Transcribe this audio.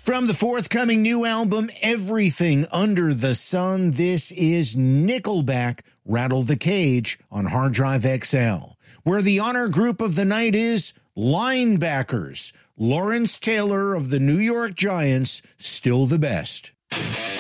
From the forthcoming new album, Everything Under the Sun, this is Nickelback, Rattle the Cage on Hard Drive XL, where the honor group of the night is linebackers. Lawrence Taylor of the New York Giants, still the best.